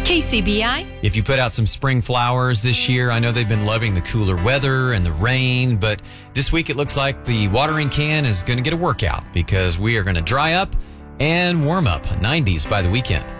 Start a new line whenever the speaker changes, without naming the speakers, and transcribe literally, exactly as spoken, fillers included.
K C B I.
If you put out some spring flowers this year, I know they've been loving the cooler weather and the rain, but this week it looks like the watering can is going to get a workout because we are going to dry up and warm up nineties by the weekend.